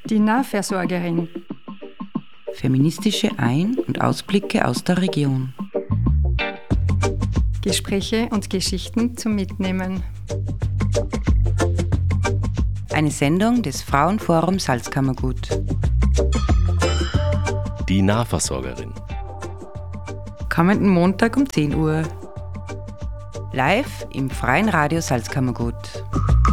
Die Nahversorgerin. Feministische Ein- und Ausblicke aus der Region. Gespräche und Geschichten zum Mitnehmen. Eine Sendung des Frauenforums Salzkammergut. Die Nahversorgerin. Kommenden Montag um 10 Uhr. Live im Freien Radio Salzkammergut.